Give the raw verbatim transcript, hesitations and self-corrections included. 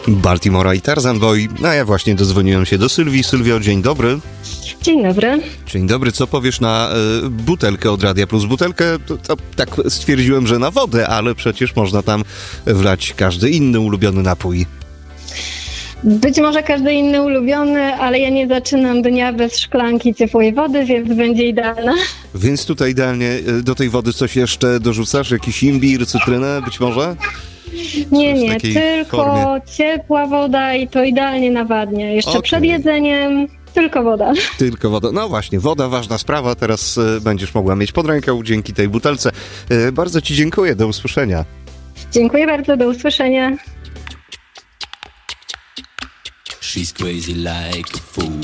Baltimora i Tarzan Boy. A ja właśnie dodzwoniłem się do Sylwii. Sylwio, dzień dobry. Dzień dobry. Dzień dobry, co powiesz na y, butelkę od Radia Plus? Butelkę, to, to tak stwierdziłem, że na wodę, ale przecież można tam wlać każdy inny ulubiony napój. Być może każdy inny ulubiony, ale ja nie zaczynam dnia bez szklanki ciepłej wody, więc będzie idealna. Więc tutaj idealnie y, do tej wody coś jeszcze dorzucasz? Jakiś imbir, cytrynę być może? Nie, nie, tylko formie. Ciepła woda i to idealnie nawadnia. Jeszcze okay. Przed jedzeniem tylko woda. Tylko woda. No właśnie, woda, ważna sprawa. Teraz y, będziesz mogła mieć pod ręką dzięki tej butelce. Y, bardzo Ci dziękuję. Do usłyszenia. Dziękuję bardzo. Do usłyszenia. She's crazy like a fool.